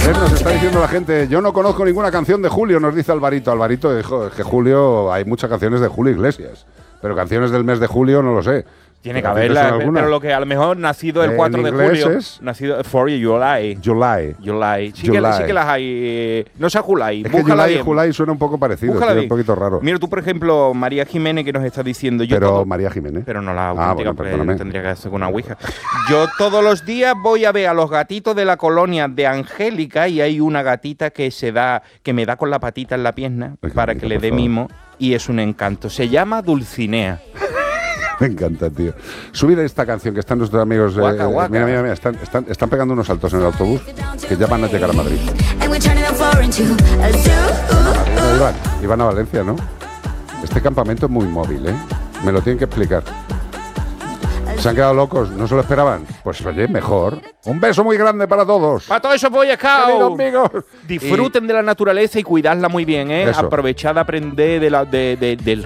Nos está diciendo la gente, yo no conozco ninguna canción de Julio, nos dice Alvarito. Alvarito dijo, es que Julio, hay muchas canciones de Julio Iglesias, pero canciones del mes de julio no lo sé. Tiene que haberla, pero lo que a lo mejor nacido el 4 de julio, nacido for July. Sí que las hay, no sea July. Es que July y July suena un poco parecido, es un poquito raro. Mira, tú por ejemplo, María Jiménez que nos está diciendo… María Jiménez. Pero no la auténtica, tendría que hacer con una ouija. Yo todos los días voy a ver a los gatitos de la colonia de Angélica y hay una gatita que me da con la patita en la pierna para que le dé mimo y es un encanto. Se llama Dulcinea. Me encanta, tío. Subir esta canción que están nuestros amigos. Mira, están pegando unos saltos en el autobús que ya van a llegar a Madrid. Iban a Valencia, ¿no? Este campamento es muy móvil, ¿eh? Me lo tienen que explicar. ¿Se han quedado locos? ¿No se lo esperaban? Pues oye, mejor. Un beso muy grande para todos. Para todos esos Boy Scouts. Disfruten de la naturaleza y cuidarla muy bien, ¿eh? Aprovechad, aprender del